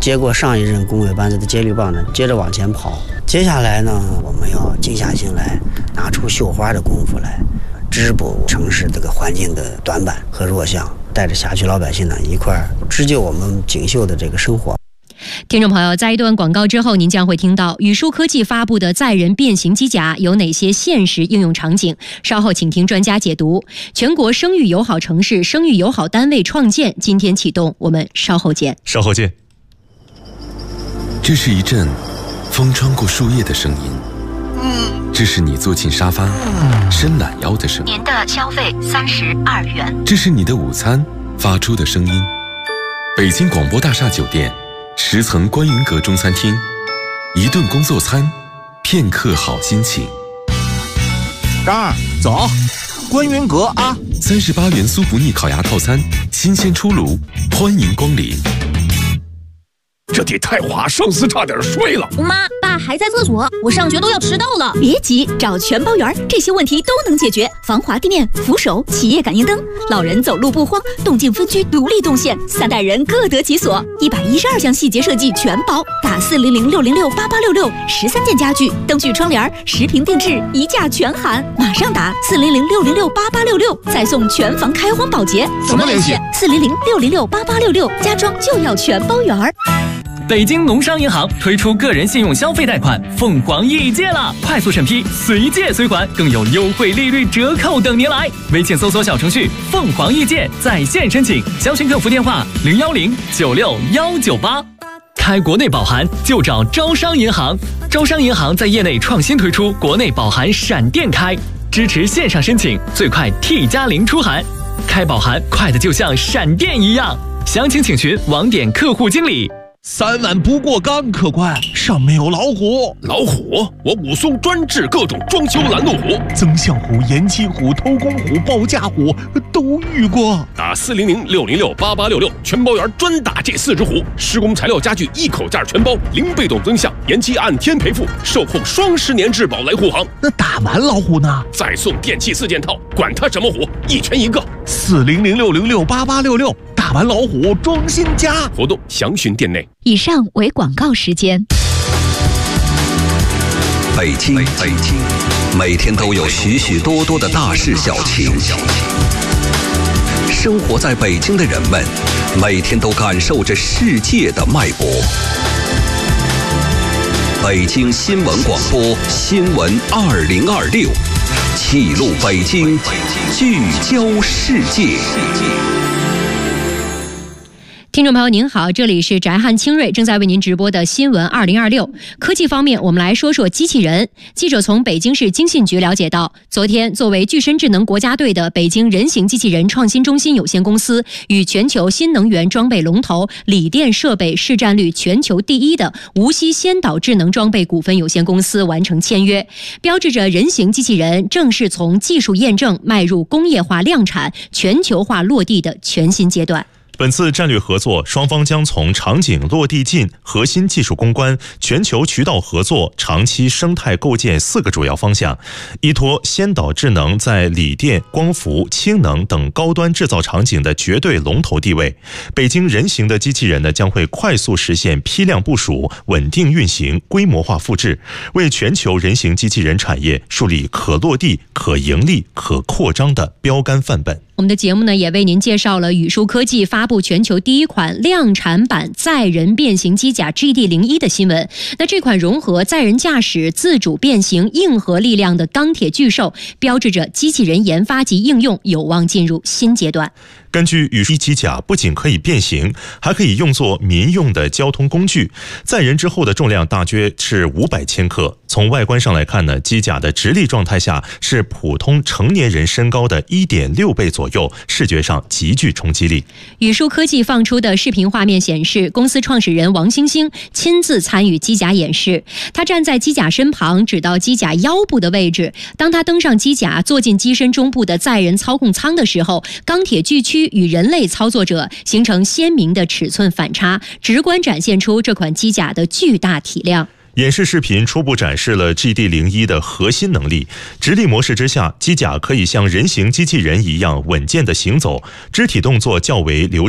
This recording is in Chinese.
接过上一任工委班子的接力棒呢，接着往前跑。接下来呢，我们要静下心来，拿出绣花的功夫来，织补城市这个环境的短板和弱项，带着辖区老百姓呢一块儿织就我们锦绣的这个生活。 听众朋友，在一段广告之后，您将会听到宇舒科技发布的载人变形机甲有哪些现实应用场景，稍后请听专家解读。全国生育友好城市、生育友好单位创建今天启动，我们稍后见。 这是一阵风穿过树叶的声音，这是你坐进沙发伸懒腰的声音。 您的消费32元。 这是你的午餐发出的声音。北京广播大厦酒店10层观云阁中餐厅，一顿工作餐，片刻好心情。 张二，走，观云阁啊 ！38元酥不腻烤鸭套餐，新鲜出炉，欢迎光临。 这地太滑，上司差点睡了。 妈，爸还在厕所，我上学都要迟到了。 别急，找全包园，这些问题都能解决。防滑地面、扶手、企业感应灯，老人走路不慌，动静分区独立动线，3代人各得其所。112项细节设计全包，打400-606-8866，13件家具、灯具、窗帘，10平定制，1价全含。马上打400-606-8866，再送全房开荒保洁。 怎么联系 ？400-606-8866，家装就要全包园。 北京农商银行推出个人信用消费贷款凤凰易借了，快速审批，随借随还，更有优惠利率折扣等您来。微信搜索小程序凤凰易借，在线申请，详询客服电话010-96-198。开国内保函就找招商银行。招商银行在业内创新推出国内保函闪电开，支持线上申请，最快 T+0出函，开保函快的就像闪电一样。详情请询网点客户经理。 3碗不过冈，客官，上面有老虎。 老虎？我武松专治各种装修拦路虎， 增项虎、延期虎、偷工虎、报价虎都遇过。 打400-606-8866，全包园专打这4只虎。施工材料家具一口价全包，零被动增项，延期按天赔付，售后双10年质保来护航。 那打完老虎呢？ 再送电器4件套，管它什么虎，一拳一个。 400-606-8866，打完老虎装新家。 活动详询店内。 以上为广告时间。 北京，每天都有许许多多的大事小情。生活在北京的人们，每天都感受着世界的脉搏。北京新闻广播新闻2026，记录北京，聚焦世界。 听众朋友您好，这里是翟汉清锐正在为您直播的新闻2026。科技方面，我们来说说机器人。记者从北京市经信局了解到，昨天作为具身智能国家队的北京人形机器人创新中心有限公司与全球新能源装备龙头锂电设备市占率全球第1的无锡先导智能装备股份有限公司完成签约，标志着人形机器人正式从技术验证迈入工业化量产、全球化落地的全新阶段。 本次战略合作，双方将从场景落地进、核心技术攻关、全球渠道合作、长期生态构建4个主要方向，依托先导智能在锂电、光伏、氢能等高端制造场景的绝对龙头地位。北京人形的机器人呢，将会快速实现批量部署、稳定运行、规模化复制，为全球人形机器人产业树立可落地、可盈利、可扩张的标杆范本。 我们的节目呢，也为您介绍了宇舒科技发布全球第1款量产版载人变形机甲 GD01 的新闻。那这款融合载人驾驶、自主变形、硬核力量的钢铁巨兽，标志着机器人研发及应用有望进入新阶段。 根据宇舒机甲不仅可以变形，还可以用作民用的交通工具。载人之后的重量大约是500千克。从外观上来看呢，机甲的直立状态下是普通成年人身高的1.6倍左右，视觉上极具冲击力。 宇舒科技放出的视频画面显示，公司创始人王星星亲自参与机甲演示。他站在机甲身旁，指到机甲腰部的位置。当他登上机甲，坐进机身中部的载人操控舱的时候，钢铁巨躯与人类操作者形成鲜明的尺寸反差，直观展现出这款机甲的巨大体量。 演示视频初步展示了 GD01 的核心能力。直立模式之下，机甲可以像人形机器人一样稳健地行走，肢体动作较为流